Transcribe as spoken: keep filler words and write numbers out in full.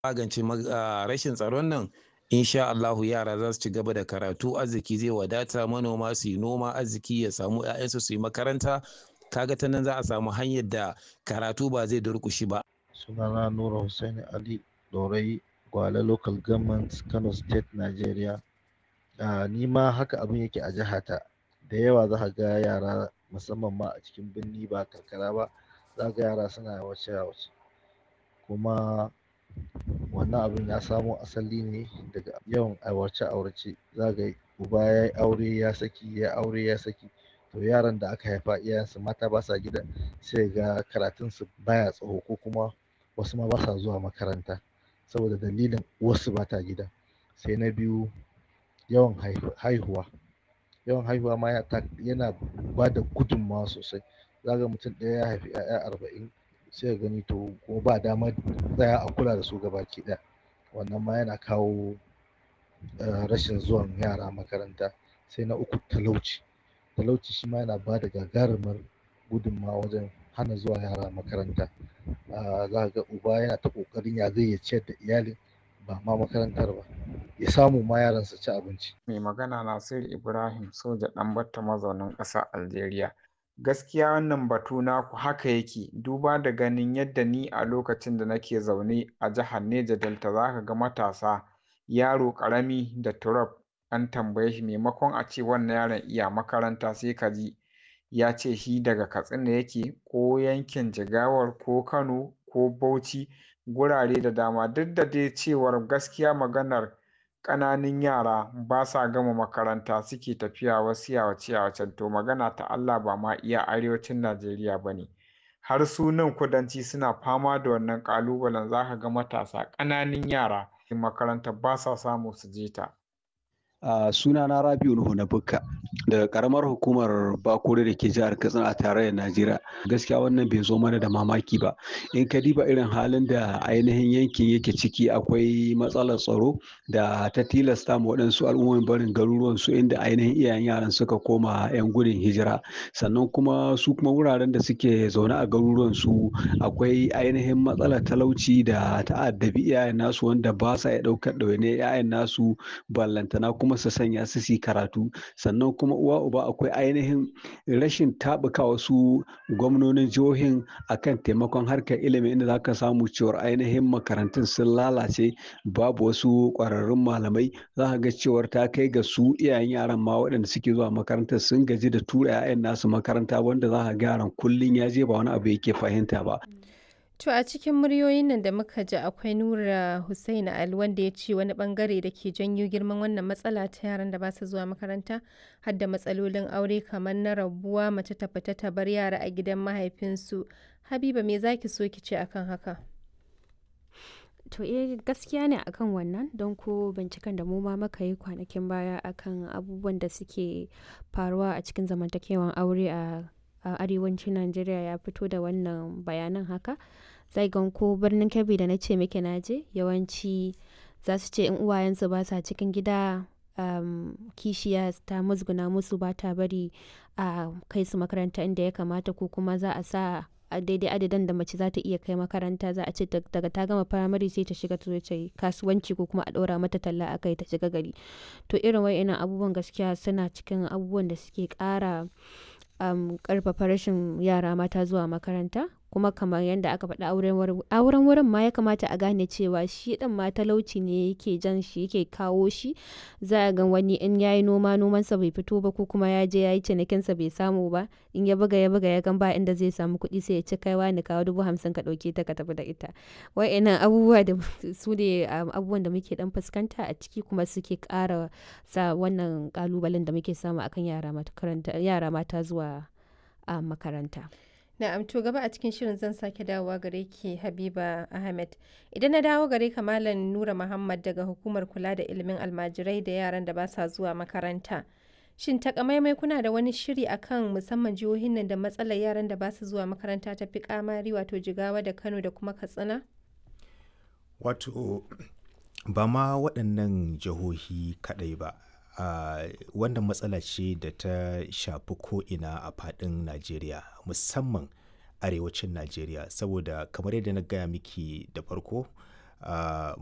magance rashin tsaron nan, insha Allahu yara za su ci gaba da karatu, arziki zai wadata, manoma su yi noma, arziki ya samu, 'ya'yansu su yi makaranta. Kaga ta nan za a samu hanyar da karatu ba zai durƙushe ba. Sunana Nura Hussaini Ali Dorai, Gwale Local Government, Kano State, Nigeria. Uh, ni ma haka abin yake a jihata. Da yawa za ka ga yara musamman ma a cikin birni ba karkara ba, za ka ga yara suna yawace-yawace. Kuma wannan abin ya samo asali ne daga yawan aurace-aurace. Za ka ga uba ya yi aure ya saki, ya aure ya saki. To yaran da aka haifa iyayensu mata ba sa gida, sai ga karatunsu baya tsaho, ko kuma wasu ma ba sa zuwa makaranta saboda dalilin uwarsu ba ta gida. Sai na biyu, yawan haihuwa. Yawan haihuwa ma yana ba da gudunmawa sosai. Za ka ga mutum ɗaya ya haifi 'ya'ya arba'in, sai ka gani to kuma ba damar tsaya a kula da su gabaki ɗaya. Wannan ma yana kawo rashin zuwan yara makaranta. Sai na uku, talauci. Talauci shi ma yana ba da gagarumar gudunmawa wajen hana zuwa yara makaranta. Uh, za ka ga uba yana ta ƙoƙarin ya zai ya ciyar da iyalin, ba ma makarantar ba, ya samu ma yaran su ci abinci. Mai magana Nasiru Ibrahim Soja Ɗanbatta, mazaunin ƙasar Algeria. Gaskiya wannan batu naku haka yake, duba da ganin yadda ni a lokacin da nake zaune a jihar Neja Delta, za ka ga matasa, yaro ƙarami da turab, an tambaye shi maimakon a ce wannan yaron iya makaranta, sai ka ji ya ce shi daga Katsina yake, ko yankin Jigawar, ko Kano, ko Bauchi, gurare da dama. Duk da dai cewar gaskiya maganar ƙananun yara ba sa gama makaranta suke tafiya wasu yawace-yawacen, to magana ta Allah ba ma iya arewacin Najeriya ba ne, har su nan kudanci suna fama da wannan ƙalubalen. Za ka ga matasa ƙananun yara in makaranta ba sa samu su je ta. Uh, sunana Rabiu Nuhu na Bukka daga karamar hukumar Bakure da ke jihar Katsina a tarayyar Najeriya. Gaskiya wannan bai zo mana da mamaki ba. In ka diba irin halin da ainihin yankin yake ciki, akwai matsalar tsaro da ta tilasta ma waɗansu al'ummomin barin garuruwan su, inda ainihin iyayen yaran suka koma 'yan gudun hijira. Sannan kuma su kuma wuraren da suke zaune a garuruwan su, akwai ainihin matsalar talauci da ta'addabi iyayen nasu, wanda ba sa iya ɗaukar ɗawainiyar 'ya'yan nasu, ballantana kuma su sanya su su karatu. Sannan kuma uwa uba akwai ainihin rashin taɓuka wasu gwamnonin jihohin akan taimakon harkar ilimi, inda za ka samu cewar ainihin makarantun sun lalace, babu wasu ƙwararrun malamai. Za ka ga cewar ta kai ga su iyayen yaran ma waɗanda suke zuwa makarantar sun gaji da tura 'ya'yan nasu makaranta, wanda za ka ga yaran kullum ya je ba wani abu yake fahimta ba. To a cikin muryoyin nan da muka ji, akwai Nura Hussaini Ali, wanda ya ce wani bangare da ke janyo girman wannan matsala ta yaran da ba su zuwa makaranta har da matsalolin aure, kamar na rabuwa, mace ta fita ta bar yara a gidan mahaifinsu. Habiba, me zaki so ki ce akan haka? To eh, gaskiya ne akan wannan, don ko binciken da mu ma muka yi kwanakin baya akan abubuwan da suke faruwa a cikin zamantakewan aure a a arewacin Najeriya ya fito da wannan bayanan haka. Zai gan ko birnin Kebbi da na ce miki na je, yawanci za su ce in uwayensu ba sa cikin gida, um, kishiya ta musguna musu, ba ta bari a kai su makaranta inda ya kamata, ko kuma za a sa a daidai adadin da mace za ta iya kai makaranta, za a ce daga ta gama firamare sai ta shiga ta yi kasuwanci, ko kuma a ɗora mata talla a kai ta shiga gari. To irin wa'innan abubuwan gaskiya suna cikin abubuwan da suke ƙara um, ƙarfafa rashin yara mata zuwa makaranta. Kuma kamar yadda aka faɗa, auren wurin ma ya kamata a gane cewa shi ɗin ma talauci ne yake jan shi, yake kawo shi. Za a ga wani in ya yi noma, nomansa bai fito ba, ko kuma ya je ya yi cinikinsa bai samu ba, in ya buga ya buga ya gan ba inda zai samu kuɗi, sai ya ci kaiwa ni kawo dubu hamsin ka ɗauke ta ka tafi da ita. Wa'innan abubuwa da su ne abubuwan da muke ɗan fuskanta a ciki, kuma suke ƙara sa wannan ƙalubalen da muke samu akan yara mata zuwa a makaranta. Na'am, to gaba a cikin shirin zan sake dawowa gare ki Habiba Ahmed. Idan na dawo gare ka Malam Nura Muhammad daga Hukumar Kula da Ilimin Almajirai da Yaran da ba sa zuwa makaranta. Shin takamaimai kuna da wani shiri akan musamman jihohin nan da matsalar yaran da ba su zuwa makaranta ta fi kamari, wato Jigawa da Kano da kuma Katsina? Wato ba ma waɗannan jihohi kaɗai ba. Uh, wannan matsala ce da ta shafi ko'ina a faɗin Najeriya, musamman arewacin Najeriya, saboda kamar yadda na gaya miki da farko, a